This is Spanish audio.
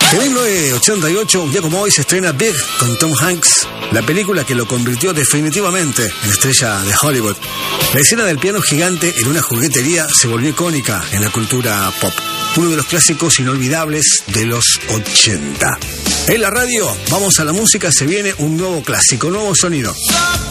En 1988, un día como hoy, se estrena Big con Tom Hanks, la película que lo convirtió definitivamente en estrella de Hollywood. La escena del piano gigante en una juguetería se volvió icónica en la cultura pop. Uno de los clásicos inolvidables de los 80. En la radio, vamos a la música, se viene un nuevo clásico, nuevo sonido.